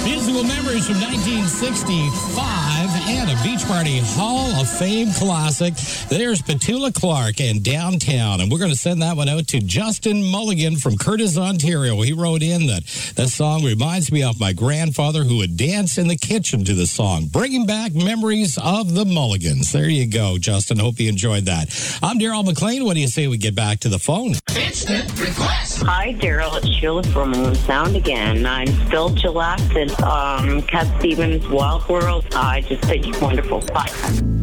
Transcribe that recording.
Musical memories from 1965 and a Beach Party Hall of Fame classic. There's Petula Clark and Downtown, and we're going to send that one out to Justin Mulligan from Curtis, Ontario. He wrote in that song reminds me of my grandfather who would dance in the kitchen to the song, bringing back memories of the Mulligans. There you go, Justin. Hope you enjoyed that. I'm Daryl McLean. What do you say we get back to the phone? Instant request. Hi, Daryl. It's Sheila from Moon Sound again. I'm still chillaxed at Cat Stevens' Wild World. I just think you're wonderful. Bye.